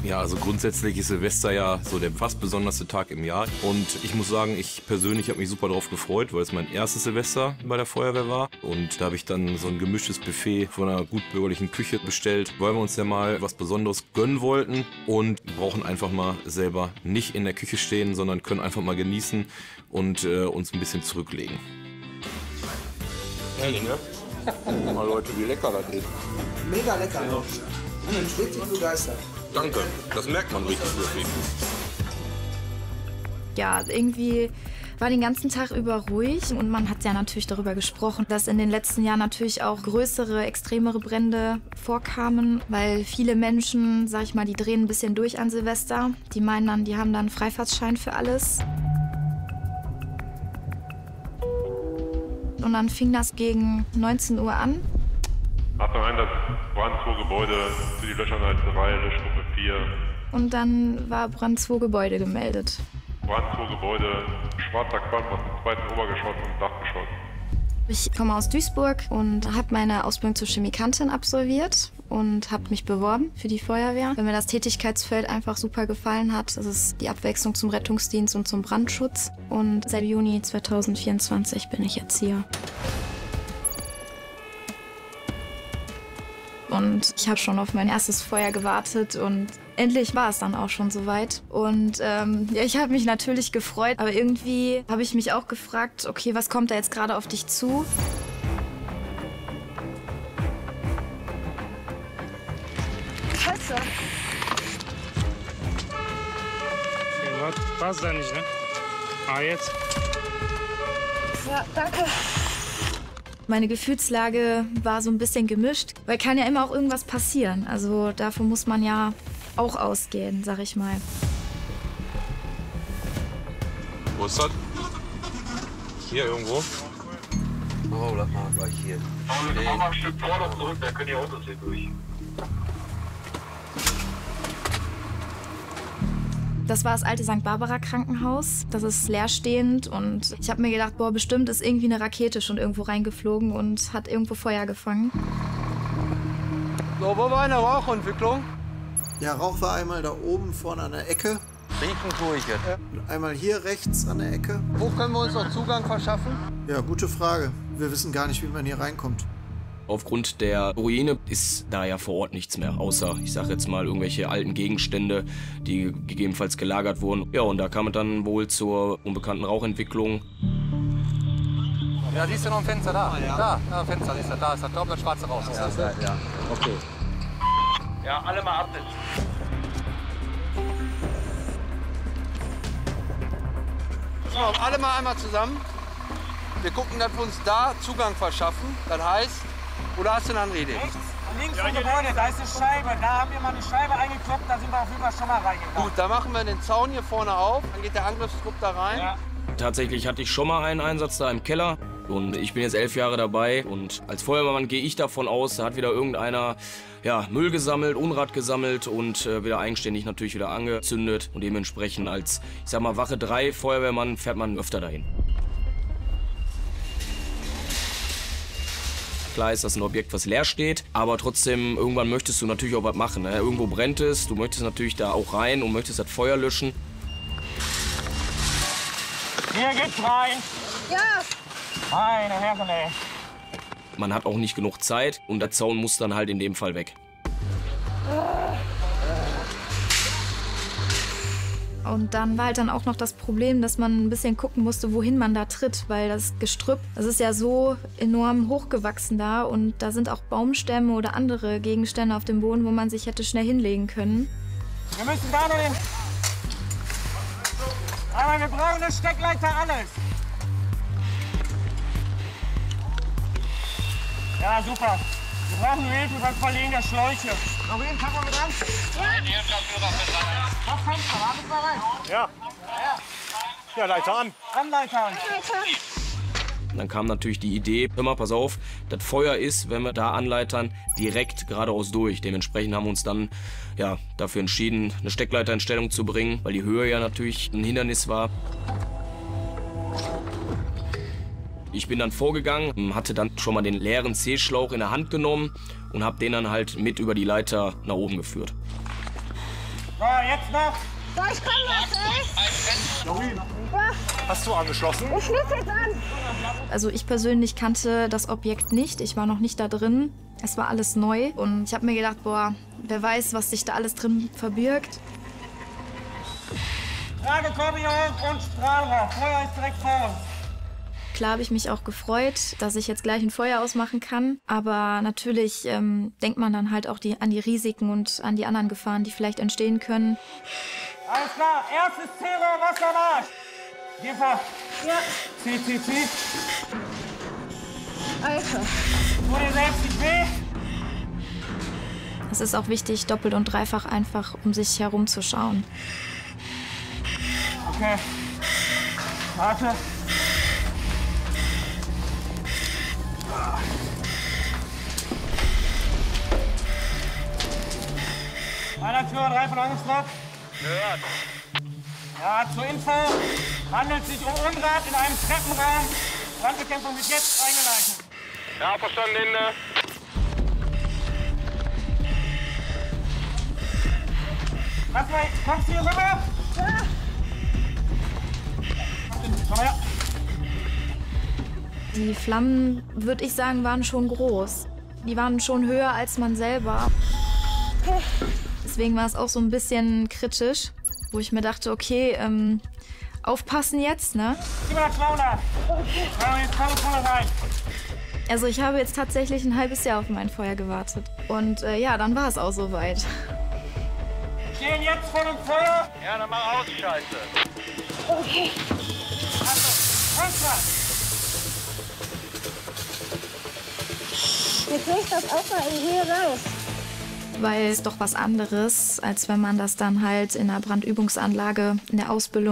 Ja, also grundsätzlich ist Silvester ja so der fast besonderste Tag im Jahr. Und ich muss sagen, ich persönlich habe mich super darauf gefreut, weil es mein erstes Silvester bei der Feuerwehr war. Und da habe ich dann so ein gemischtes Buffet von einer gutbürgerlichen Küche bestellt, weil wir uns ja mal was Besonderes gönnen wollten und brauchen einfach mal selber nicht in der Küche stehen, sondern können einfach mal genießen und uns ein bisschen zurücklegen. Herrlich, ne? Mal Leute, wie lecker das ist. Mega lecker. Ich bin richtig begeistert. Danke, das merkt man richtig wirklich. Ja, irgendwie war den ganzen Tag über ruhig und man hat ja natürlich darüber gesprochen, dass in den letzten Jahren natürlich auch größere, extremere Brände vorkamen, weil viele Menschen, sag ich mal, die drehen ein bisschen durch an Silvester. Die meinen dann, die haben dann einen Freifahrtschein für alles. Und dann fing das gegen 19 Uhr an. Achtung, das Brand 2 Gebäude für die Löscheinheitsreihe, Löschgruppe 4. Und dann war Brand 2 Gebäude gemeldet. Brand 2 Gebäude, schwarzer Qualm aus dem zweiten Obergeschoss und Dachgeschoss. Ich komme aus Duisburg und habe meine Ausbildung zur Chemikantin absolviert und habe mich beworben für die Feuerwehr, weil mir das Tätigkeitsfeld einfach super gefallen hat. Das ist die Abwechslung zum Rettungsdienst und zum Brandschutz. Und seit Juni 2024 bin ich jetzt hier. Und ich habe schon auf mein erstes Feuer gewartet und endlich war es dann auch schon soweit. Und ja, ich habe mich natürlich gefreut, aber irgendwie habe ich mich auch gefragt, okay, was kommt da jetzt gerade auf dich zu? Scheiße. Was? Passt da nicht, ne? Ah, jetzt? Ja, danke. Meine Gefühlslage war so ein bisschen gemischt, weil kann ja immer auch irgendwas passieren. Also davon muss man ja auch ausgehen, sag ich mal. Wo ist das? Hier irgendwo? Oh, lass mal gleich hier. Wir kommen mal ein Stück vor und zurück, da können die Autos hier durch. Das war das alte St. Barbara Krankenhaus. Das ist leerstehend und ich habe mir gedacht, boah, bestimmt ist irgendwie eine Rakete schon irgendwo reingeflogen und hat irgendwo Feuer gefangen. So, wo war eine Rauchentwicklung? Ja, Rauch war einmal da oben vorne an der Ecke. Riechen tue ich jetzt. Und einmal hier rechts an der Ecke. Wo können wir uns noch Zugang verschaffen? Ja, gute Frage. Wir wissen gar nicht, wie man hier reinkommt. Aufgrund der Ruine ist da ja vor Ort nichts mehr, außer, ich sag jetzt mal, irgendwelche alten Gegenstände, die gegebenenfalls gelagert wurden. Ja, und da kam es dann wohl zur unbekannten Rauchentwicklung. Ja, siehst du noch ein Fenster da? Ja. Da, Fenster, siehst du, da ist das, da das schwarze raus. Ja, okay. Ja, alle mal absitzen. So, alle mal einmal zusammen. Wir gucken, dass wir uns da Zugang verschaffen. Das heißt, oder hast du eine andere Idee? Links vom Gebäude, da ist eine Scheibe. Da haben wir mal eine Scheibe eingekloppt, da sind wir auf jeden Fall schon mal reingegangen. Gut, dann machen wir den Zaun hier vorne auf. Dann geht der Angriffstrupp da rein. Ja. Tatsächlich hatte ich schon mal einen Einsatz da im Keller und ich bin jetzt 11 Jahre dabei und als Feuerwehrmann gehe ich davon aus, da hat wieder irgendeiner Müll gesammelt, Unrat gesammelt und wieder eigenständig natürlich wieder angezündet und dementsprechend als, ich sag mal, Wache 3 Feuerwehrmann fährt man öfter dahin. Klar ist das ein Objekt, was leer steht, aber trotzdem, irgendwann möchtest du natürlich auch was machen. Ne? Irgendwo brennt es, du möchtest natürlich da auch rein und möchtest das Feuer löschen. Hier geht's rein. Ja. Meine Herren, ey. Man hat auch nicht genug Zeit und der Zaun muss dann halt in dem Fall weg. Und dann war halt dann auch noch das Problem, dass man ein bisschen gucken musste, wohin man da tritt, weil das Gestrüpp, das ist ja so enorm hochgewachsen da und da sind auch Baumstämme oder andere Gegenstände auf dem Boden, wo man sich hätte schnell hinlegen können. Wir müssen da nur den... Aber wir brauchen eine Steckleiter, alles. Ja, super. Wir brauchen Hilfe beim Verlegen der Schläuche. Noch jeden Tag mal mit dran? Ja. Mach Fenster, alles mal rein. Ja. Ja, Leiter an. Anleiter an. Dann kam natürlich die Idee, hör mal, pass auf, das Feuer ist, wenn wir da anleitern, direkt geradeaus durch. Dementsprechend haben wir uns dann dafür entschieden, eine Steckleiter in Stellung zu bringen, weil die Höhe ja natürlich ein Hindernis war. Ich bin dann vorgegangen, hatte dann schon mal den leeren C-Schlauch in der Hand genommen und habe den dann halt mit über die Leiter nach oben geführt. So, So, jetzt noch. So, ich komm was, ey. Doreen, hast du angeschlossen? Ich schließe jetzt an. Also ich persönlich kannte das Objekt nicht, ich war noch nicht da drin. Es war alles neu und ich habe mir gedacht, boah, wer weiß, was sich da alles drin verbirgt. Tragekorb hier hoch und Strahlrohr. Feuer ist direkt vor uns. Klar habe ich mich auch gefreut, dass ich jetzt gleich ein Feuer ausmachen kann. Aber natürlich denkt man dann halt auch an die Risiken und an die anderen Gefahren, die vielleicht entstehen können. Alles klar, erstes Zero, Wassermarsch. Geh vor. Ja, Zieh. Alter. Tu dir selbst nicht weh. Es ist auch wichtig, doppelt und dreifach einfach, um sich herumzuschauen. Okay. Warte. Einer Tür, 3 von Angstlock. Gehört. Ja, zur Info. Handelt sich um Unrat in einem Treppenraum. Brandbekämpfung wird jetzt eingeleitet. Ja, verstanden, Ende. Lass mal, kommst du hier rüber? Ja. Komm her. Die Flammen, würde ich sagen, waren schon groß. Die waren schon höher als man selber. Deswegen war es auch so ein bisschen kritisch, wo ich mir dachte, okay, aufpassen jetzt, ne? 700, 200. Jetzt komm vorne rein. Also ich habe jetzt tatsächlich ein halbes Jahr auf mein Feuer gewartet. Und ja, dann war es auch soweit. Stehen jetzt vor dem Feuer. Ja, dann mach aus, Scheiße. Okay. Also, Fenster. Jetzt will ich das auch mal in hier raus. Weil es doch was anderes, als wenn man das dann halt in einer Brandübungsanlage in der Ausbildung